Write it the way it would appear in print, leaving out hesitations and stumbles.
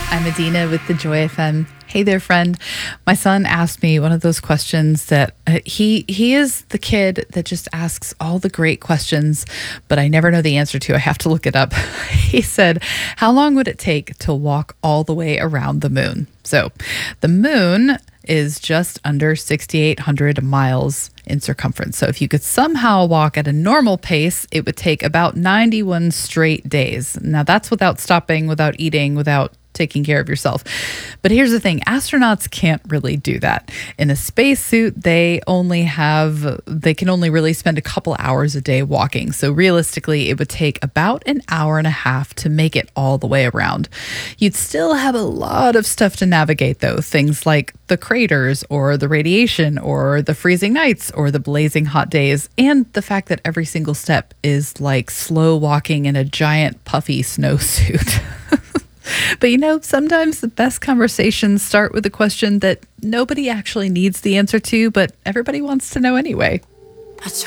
I'm Adina with the Joy FM. Hey there, friend. My son asked me one of those questions that he is the kid that just asks all the great questions, but I never know the answer to. I have to look it up. He said, how long would it take to walk all the way around the moon? So the moon is just under 6,800 miles in circumference. So if you could somehow walk at a normal pace, it would take about 91 straight days. Now that's without stopping, without eating, without taking care of yourself. But here's the thing, astronauts can't really do that. In a spacesuit, they can only really spend a couple hours a day walking. So realistically, it would take about an hour and a half to make it all the way around. You'd still have a lot of stuff to navigate though, things like the craters or the radiation or the freezing nights or the blazing hot days, and the fact that every single step is like slow walking in a giant puffy snowsuit. But sometimes the best conversations start with a question that nobody actually needs the answer to, but everybody wants to know anyway.